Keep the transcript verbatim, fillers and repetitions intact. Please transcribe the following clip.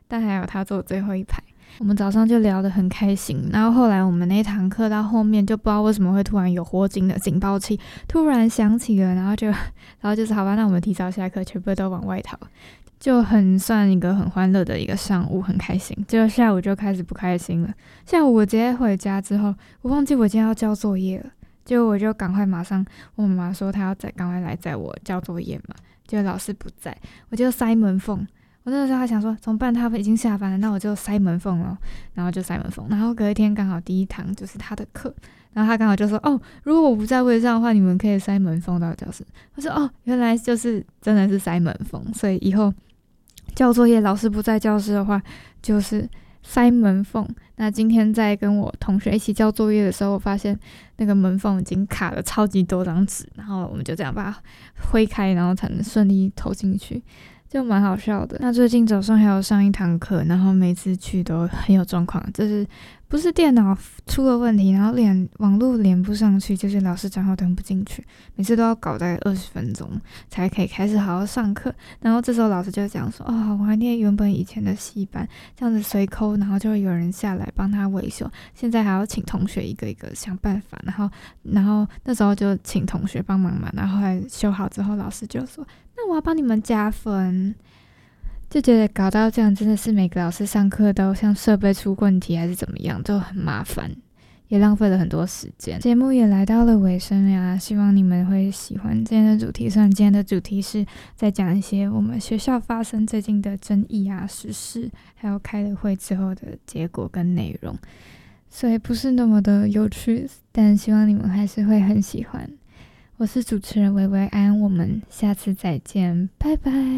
但还有他坐最后一排。我们早上就聊得很开心，然后后来我们那堂课到后面就不知道为什么会突然有火警的警报器突然响起了，然后就然后就是好吧，那我们提早下课，全部都往外逃，就很算一个很欢乐的一个上午，很开心。结果下午就开始不开心了，下午我直接回家之后，我忘记我今天要交作业了，结果我就赶快马上我妈妈说她要再赶快来载我交作业嘛，结果老师不在，我就塞门缝。我那个时候还想说怎么办，他已经下班了，那我就塞门缝了，然后就塞门缝。然后隔一天刚好第一堂就是他的课，然后他刚好就说哦，如果我不在位上的话，你们可以塞门缝到教室。我说哦，原来就是真的是塞门缝，所以以后交作业老师不在教室的话就是塞门缝。那今天在跟我同学一起交作业的时候，我发现那个门缝已经卡了超级多张纸，然后我们就这样把它挥开，然后才能顺利投进去，就蛮好笑的。那最近早上还有上一堂课，然后每次去都很有状况，就是不是电脑出了问题，然后连网络连不上去，就是老师账号登不进去，每次都要搞大概二十分钟才可以开始好好上课。然后这时候老师就讲说，哦，我还念原本以前的戏班，这样子随扣，然后就会有人下来帮他维修，现在还要请同学一个一个想办法，然后然后那时候就请同学帮忙嘛，然后后来修好之后，老师就说那我要帮你们加分，就觉得搞到这样真的是每个老师上课都像设备出问题还是怎么样，就很麻烦，也浪费了很多时间。节目也来到了尾声呀，希望你们会喜欢今天的主题。虽然今天的主题是在讲一些我们学校发生最近的争议啊、时事，还有开了会之后的结果跟内容，所以不是那么的有趣，但希望你们还是会很喜欢。我是主持人维维安，我们下次再见，拜拜。